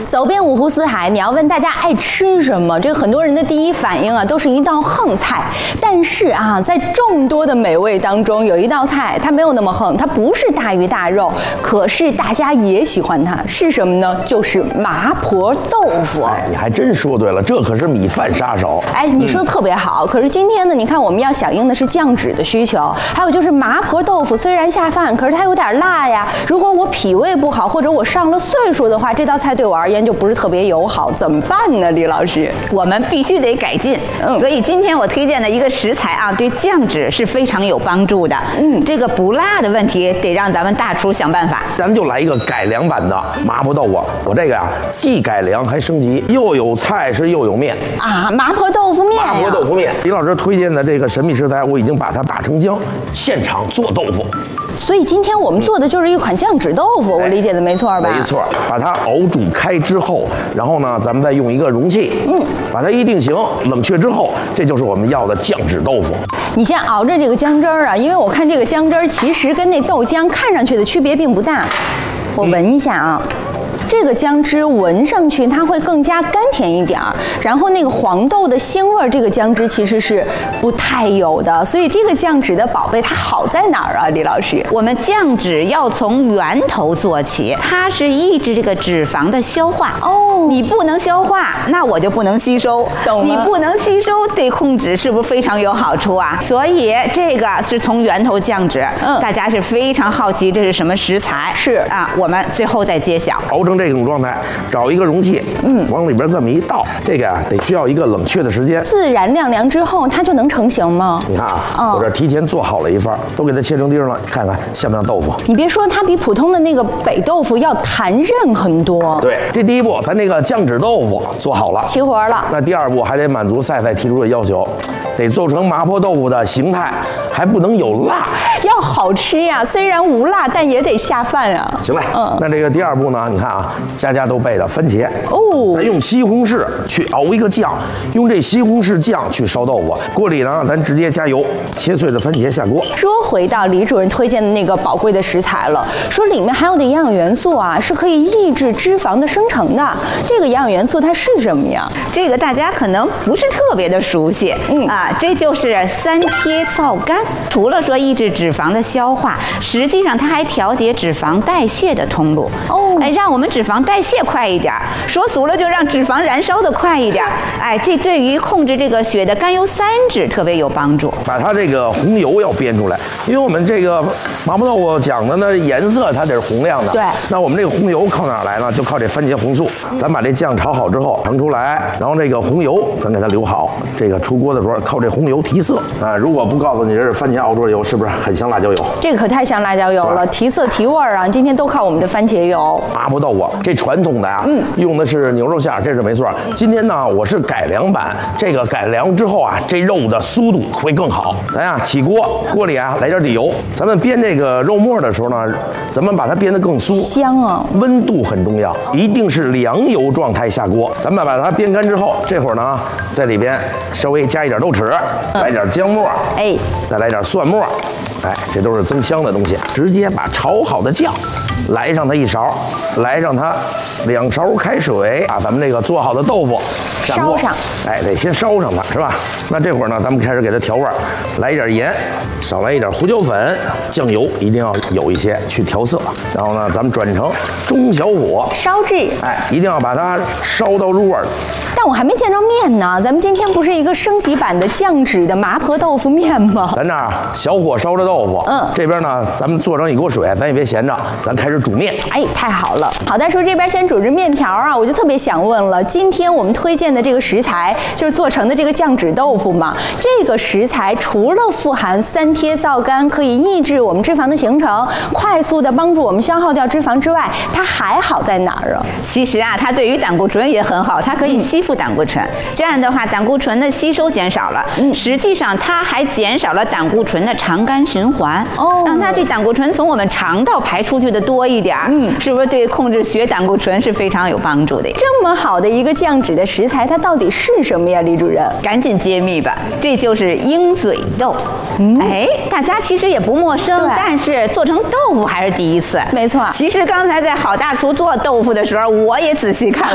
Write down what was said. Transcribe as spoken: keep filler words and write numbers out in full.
走遍五湖四海，你要问大家爱吃什么，这个很多人的第一反应啊，都是一道横菜。但是啊，在众多的美味当中，有一道菜它没有那么横，它不是大鱼大肉，可是大家也喜欢它，是什么呢？就是麻婆豆腐。 哎，你还真说对了，这可是米饭杀手。 哎，你说的特别好。嗯、可是今天呢，你看我们要响应的是降脂的需求，还有就是麻婆豆腐虽然下饭，可是它有点辣呀。如果我脾胃不好，或者我上了岁数的话，这道菜对我而言就不是特别友好，怎么办呢？李老师， 我们必须得改进。嗯，所以今天我推荐的一个食材啊，对降脂是非常有帮助的。嗯，这个不辣的问题得让咱们大厨想办法。 咱们就来一个改良版的麻婆豆腐。我这个呀、啊，既改良还升级，又有菜是又有面啊，麻婆豆腐面、啊。 麻婆豆腐面，李老师推荐的这个神秘食材，我已经把它打成浆，现场做豆腐。 所以今天我们做的就是一款降脂豆腐，我理解的没错吧？ 没错，把它熬煮开之后，然后呢，咱们再用一个容器，嗯，把它一定型，冷却之后，这就是我们要的降脂豆腐。 你先熬着这个姜汁儿啊，因为我看这个姜汁儿其实跟那豆浆看上去的区别并不大。我闻一下啊。嗯，这个姜汁闻上去它会更加甘甜一点儿，然后那个黄豆的鲜味儿，这个姜汁其实是不太有的，所以这个降脂的宝贝它好在哪儿啊？李老师， 我们降脂要从源头做起，它是抑制这个脂肪的消化。哦，你不能消化，那我就不能吸收，懂了？你不能吸收，对控制是不是非常有好处啊？所以这个是从源头降脂。嗯，大家是非常好奇这是什么食材？是啊，我们最后再揭晓。 熬成这种状态，找一个容器，嗯，往里边这么一倒，这个啊得需要一个冷却的时间。 自然晾凉之后，它就能成型吗？ 你看啊，哦、我这提前做好了一份，都给它切成丁了，看看像不像豆腐？ 你别说，它比普通的那个北豆腐要弹韧很多。 对，这第一步，咱那个酱脂豆腐做好了， 齐活了。 那第二步还得满足赛赛提出的要求，得做成麻婆豆腐的形态，还不能有辣， 要好吃呀、啊。虽然无辣，但也得下饭啊。 行嘞，嗯，那这个第二步呢？你看啊。家家都备的番茄哦，咱用西红柿去熬一个酱，用这西红柿酱去烧豆腐。锅里呢，咱直接加油，切碎的番茄下锅。 说回到李主任推荐的那个宝贵的食材了，说里面含有的营养元素啊，是可以抑制脂肪的生成的。这个营养元素它是什么呀？ 这个大家可能不是特别的熟悉，嗯啊，这就是三萜皂苷。除了说抑制脂肪的消化，实际上它还调节脂肪代谢的通路。哦，哎，让我们脂肪代谢快一点，说俗了就让脂肪燃烧的快一点。哎，这对于控制这个血的甘油三酯特别有帮助。 把它这个红油要煸出来，因为我们这个麻婆豆腐讲的呢颜色它得是红亮的。对，那我们这个红油靠哪儿来呢？就靠这番茄红素。咱把这酱炒好之后盛出来，然后这个红油咱给它留好。这个出锅的时候靠这红油提色啊。如果不告诉你这是番茄熬出的油，是不是很像辣椒油？ 这个可太像辣椒油了，提色提味儿啊。今天都靠我们的番茄油。 麻婆豆腐这传统的呀、啊，嗯，用的是牛肉馅，这是没错。今天呢，我是改良版，这个改良之后啊，这肉的酥度会更好。咱呀、啊、起锅，锅里啊来点底油，咱们煸这个肉末的时候呢，咱们把它煸得更酥， 香啊。 温度很重要，一定是凉油状态下锅。咱们把它煸干之后，这会儿呢，在里边稍微加一点豆豉，来点姜末，哎，再来点蒜末，哎，这都是增香的东西。直接把炒好的酱来上它一勺，来上它两勺开水，把咱们这个做好的豆腐下锅， 烧上， 哎，得先烧上它，是吧？那这会儿呢，咱们开始给它调味儿，来一点盐，少来一点胡椒粉，酱油一定要有一些去调色。然后呢，咱们转成中小火烧制， 哎，一定要把它烧到入味儿。 但我还没见着面呢，咱们今天不是一个升级版的降脂的麻婆豆腐面吗？ 咱这儿小火烧着豆腐，嗯，这边呢，咱们做成一锅水，咱也别闲着，咱开始煮面。 哎，太好了！好，大叔这边先煮着面条啊，我就特别想问了，今天我们推荐的这个食材就是做成的这个降脂豆腐嘛？这个食材除了富含三萜皂苷，可以抑制我们脂肪的形成，快速的帮助我们消耗掉脂肪之外，它还好在哪儿啊？ 其实啊，它对于胆固醇也很好，它可以吸附胆固醇，嗯、这样的话，胆固醇的吸收减少了，嗯，实际上它还减少了胆固醇的肠肝循环，哦，让它这胆固醇从我们肠道排出去的多一点，嗯，是不是对控制血胆固醇是非常有帮助的？ 这么好的一个降脂的食材，它到底是什么呀，李主任？ 赶紧揭秘吧，这就是鹰嘴豆。嗯，哎，大家其实也不陌生，但是做成豆腐还是第一次。 没错， 其实刚才在好大厨做豆腐的时候，我也仔细看了。